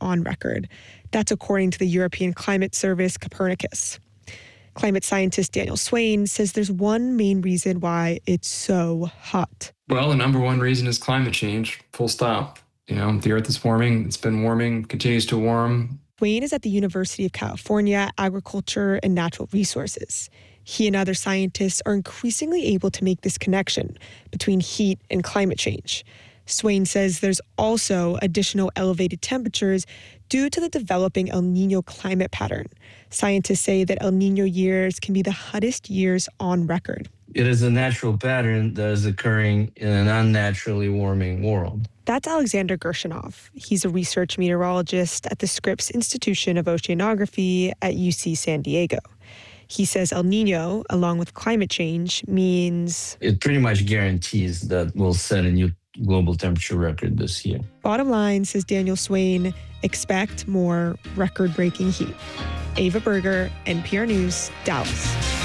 on record. That's according to the European climate service Copernicus. Climate scientist Daniel Swain says there's one main reason why it's so hot. Well, the number one reason is climate change, full stop. The Earth is warming. It's been warming, continues to warm. Swain is at the University of California, Agriculture and Natural Resources. He and other scientists are increasingly able to make this connection between heat and climate change. Swain says there's also additional elevated temperatures due to the developing El Niño climate pattern. Scientists say that El Niño years can be the hottest years on record. It is a natural pattern that is occurring in an unnaturally warming world. That's Alexander Gershunov. He's a research meteorologist at the Scripps Institution of Oceanography at UC San Diego. He says El Niño, along with climate change, means it pretty much guarantees that we'll set a new global temperature record this year. Bottom line, says Daniel Swain, expect more record-breaking heat. Ava Berger, NPR News, Dallas.